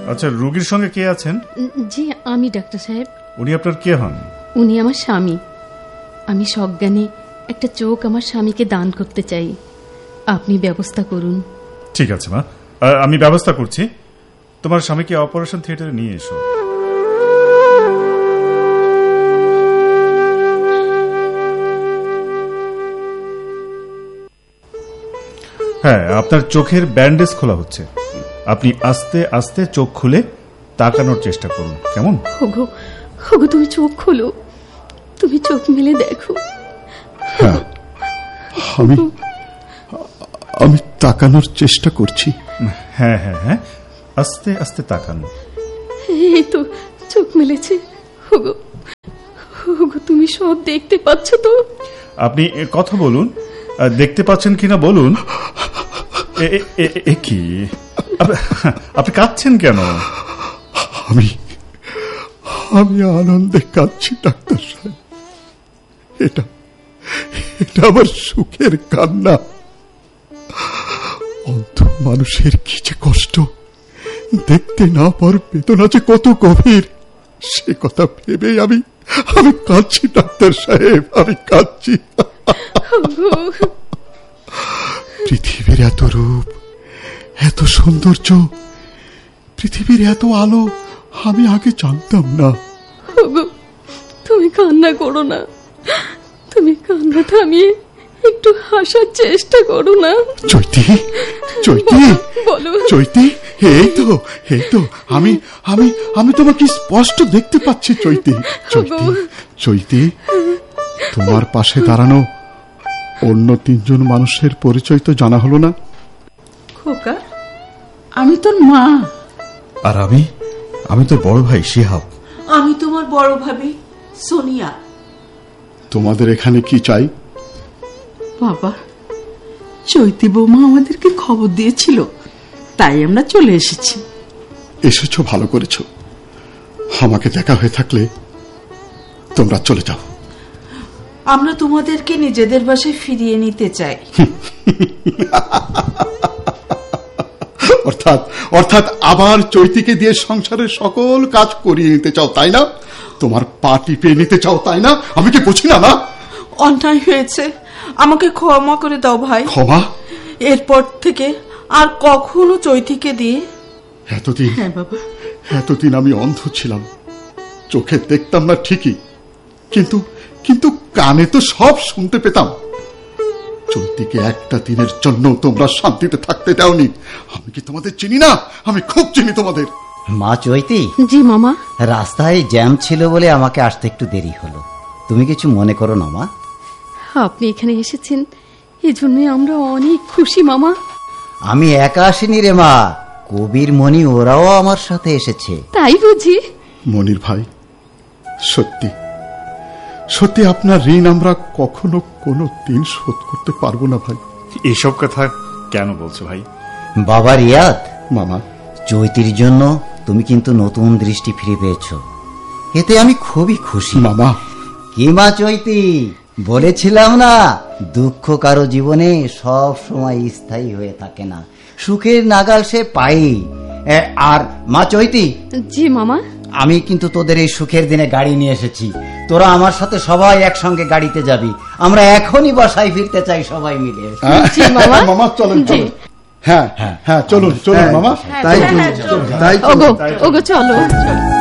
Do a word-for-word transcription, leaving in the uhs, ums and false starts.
আচ্ছা, রোগীর সঙ্গে কে আছেন? জি, আমি ডাক্তার সাহেব। উনি আপনার কে হন? উনি আমার স্বামী। আমি সজ্ঞানে একটা চোখ আমার স্বামীকে দান করতে চাই, আপনি ব্যবস্থা করুন। ঠিক আছে মা, আমি ব্যবস্থা করছি। তোমার স্বামীকে অপারেশন থিয়েটারে নিয়ে এসো। হ্যাঁ, আপনার চোখের ব্যান্ডেজ খোলা হচ্ছে। আপনি আস্তে আস্তে চোখ খুলে তাকানোর চেষ্টা করুন, কেমন? ওগো ওগো, তুমি চোখ খোলো, তুমি চোখ মেলে দেখো। হ্যাঁ, আমি আমি তাকানোর চেষ্টা করছি। হ্যাঁ হ্যাঁ হ্যাঁ, আস্তে আস্তে তাকানো। এই তো চোখ মেলেছে। ওগো ওগো, তুমি সব দেখতে পাচ্ছ তো? আপনি কথা বলুন, দেখতে পাচ্ছেন কিনা বলুন। কি আপনি কাঁদছেন কেন? আমি আমি আনন্দে কাঁদছি ডাক্তার সাহেব। এটা এটা আমার সুখের কান্না। অন্ধ মানুষের কি যে কষ্ট, দেখতে না পাওয়ার বেদনা যে কত গভীর, সে কথা ভেবেই আমি আমি কাঁদছি ডাক্তার সাহেব, আমি কাঁদছি। পৃথিবীর এত রূপ, এত সৌন্দর্য, পৃথিবীর এত আলো আমি আগে জানতাম না। তুমি কান্না করো না, তুমি কান্না থামিয়ে একটু হাসার চেষ্টা করো না। চৈতি, চৈতি, বলো চৈতি, এই তো এই তো আমি আমি আমি তোমাকে স্পষ্ট দেখতে পাচ্ছি। চৈতি, চৈতি, চৈতি, তোমার পাশে দাঁড়ানো অন্য তিনজন মানুষের পরিচয় তো জানা হলো না। খোকা, আমি তোর মা। আর আমি আমি তোর বড় ভাই শিহাব। আমি তোমার বড় ভাবি সোনিয়া। তোমাদের এখানে কি চাই? বাবা, চৈতি বৌমা আমাদেরকে খবর দিয়েছিল, তাই আমরা চলে এসেছি। এসেছো, ভালো করেছো। আমাকে দেখা হয়ে থাকলে তোমরা চলে যাও। আমরা তোমাদেরকে নিজেদের বাসায় ফিরিয়ে নিতে চাই। অর্থাৎ অর্থাৎ আবার চৈতিকে দিয়ে সংসারের সকল কাজ করিয়ে নিতে চাও, তাই না? তোমার পা টিপে নিতে চাও, তাই না? আমি কি বুঝি না? না, অন্যায় হয়েছে, আমাকে ক্ষমা করে দাও ভাই। ক্ষমা? এরপর থেকে আর কখনো চৈতিকে দিয়ে। এতদিন হ্যাঁ বাবা, এতদিন আমি অন্ধ ছিলাম, চোখে দেখতাম না ঠিকই, কিন্তু কিন্তু কানে তো সব শুনতে পেতাম। চৈতিকে একটা দিনের জন্য তোমরা শান্তিতে থাকতে দাওনি। আমি কি তোমাদের চিনি না? আমি খুব চিনি তোমাদের। মা চৈতি। জি মামা। রাস্তায় জ্যাম ছিল বলে আমাকে আসতে একটু দেরি হলো, তুমি কিছু মনে করো না মা। আপনি এখানে এসেছেন, এই জন্যই আমরা অনেক খুশি মামা। আমি একা আসিনি রে মা, কবির মণি ওরাও আমার সাথে এসেছে। তাই বুঝি? মনির ভাই, সত্যি সত্যি আপনার ঋণ আমরা কখনো কোনো দিন শোধ করতে পারবো না ভাই। এসব কথা কেন বলছো ভাই? বাবা রিয়াদ, মামা, চৈতির জন্য তুমি কিন্তু নতুন দৃষ্টি ফিরে পেয়েছো, এতে আমি খুবই খুশি। মামা। কি মা চৈতি, বলেছিলাম না দুঃখ কারো জীবনে সব সময় স্থায়ী হয়ে থাকে না, সুখের নাগাল সে পাই। আর মা চৈতি। জি মামা। আমি কিন্তু তোদের এই সুখের দিনে গাড়ি নিয়ে এসেছি, তোরা আমার সাথে সবাই একসঙ্গে গাড়িতে যাবি। আমরা এখনই বাসায় ফিরতে চাই সবাই মিলে। মামা চলুন, চলুন। হ্যাঁ হ্যাঁ চলুন চলুন মামা। তাই তাই চলো।